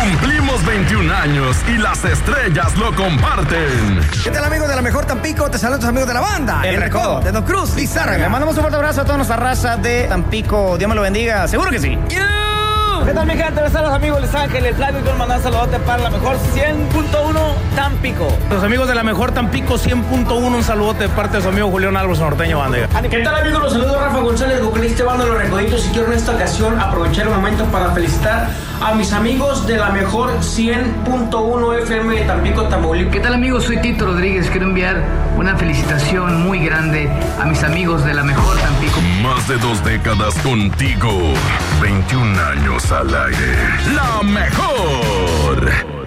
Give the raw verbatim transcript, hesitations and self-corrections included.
Cumplimos veintiún años y las estrellas lo comparten. ¿Qué tal, amigos de la Mejor Tampico? Te saludan tus amigos de la banda. El Recodo. De Don Cruz, Le Lizárraga. mandamos un fuerte abrazo a toda nuestra raza de Tampico. Dios me lo bendiga. Seguro que sí. ¿Qué tal, mi gente? Les saludos, amigos Los Ángeles. Flavio, quiero mandar un saludote para la Mejor cien punto uno Tampico. Los amigos de la Mejor Tampico cien punto uno, un saludote de parte de su amigo Julián Álvarez, norteño banda. ¿Qué tal, amigos? Los saludos Rafa González, vocalista de Banda Los Recoditos, y quiero en esta ocasión aprovechar el momento para felicitar a mis amigos de la Mejor cien punto uno F M de Tampico, Tamaulipas. ¿Qué tal, amigos? Soy Tito Rodríguez. Quiero enviar una felicitación muy grande a mis amigos de la Mejor Tampico. Más de dos décadas contigo. veintiún años al aire. La Mejor.